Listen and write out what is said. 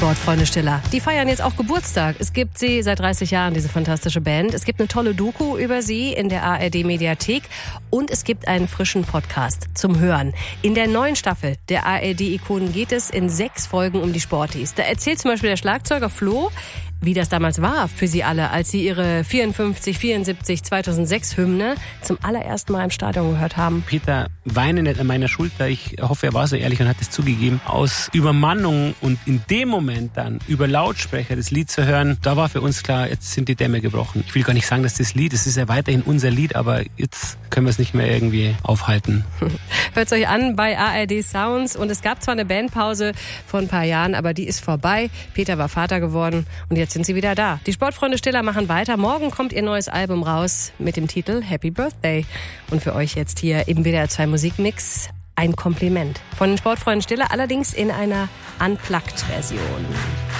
Sportfreunde Stiller. Die feiern jetzt auch Geburtstag. Es gibt sie seit 30 Jahren, diese fantastische Band. Es gibt eine tolle Doku über sie in der ARD-Mediathek. Und es gibt einen frischen Podcast zum Hören. In der neuen Staffel der ARD-Ikonen geht es in 6 Folgen um die Sportis. Da erzählt zum Beispiel der Schlagzeuger Flo, wie das damals war für sie alle, als sie ihre 54, 74, 2006 Hymne zum allerersten Mal im Stadion gehört haben. Peter weine nicht an meiner Schulter. Ich hoffe, er war so ehrlich und hat es zugegeben. Aus Übermannung und in dem Moment dann über Lautsprecher das Lied zu hören, da war für uns klar, jetzt sind die Dämme gebrochen. Ich will gar nicht sagen, dass das Lied, es ist ja weiterhin unser Lied, aber jetzt können wir es nicht mehr irgendwie aufhalten. Hört es euch an bei ARD Sounds. Und es gab zwar eine Bandpause vor ein paar Jahren, aber die ist vorbei. Peter war Vater geworden und jetzt sind sie wieder da. Die Sportfreunde Stiller machen weiter. Morgen kommt ihr neues Album raus mit dem Titel Happy Birthday. Und für euch jetzt hier im WDR 2 Musikmix ein Kompliment von den Sportfreunden Stiller, allerdings in einer Unplugged-Version.